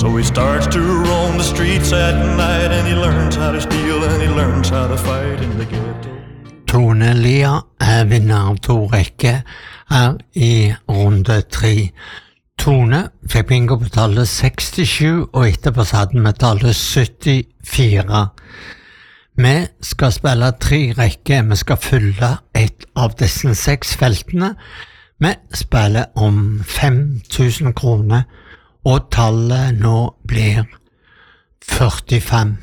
So he starts to roam the streets at night, and he learns how to steal, and he learns how to fight in the ghetto. Tone Lia vinner av 2 rekker her i runde 3. Tone fikk bingo på tallet 67, og etterpå hadde vi tallet 74. Vi skal spille 3 rekker, vi skal fylle et av disse 6 feltene. Vi spiller om 5.000 kroner, og tallet nå blir 45.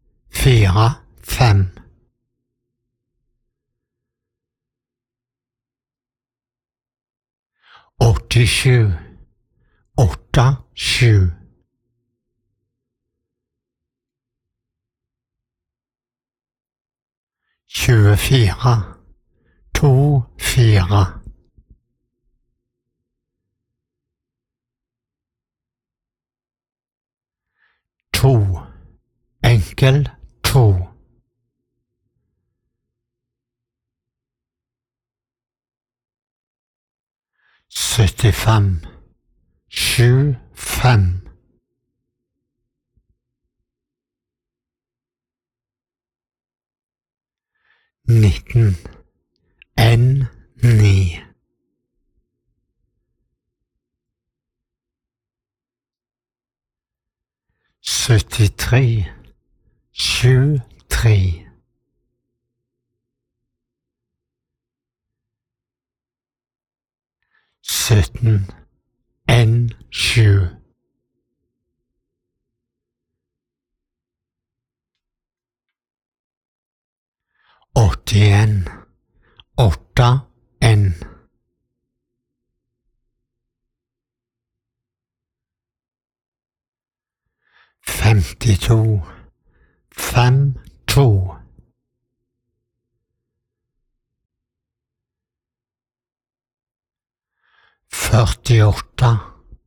45. 87, 87. 24, 24. 2, enkel 2. 75, 75. 19, 9. 73, 73. 17, 7. 81, 8. 52, 52. 48,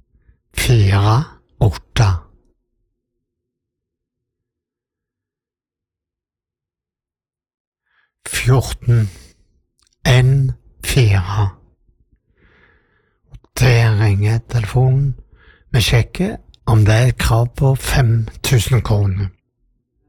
48. 14, 4. Der ringer telefonen. Vi sjekker om det er et krav på 5.000 kroner.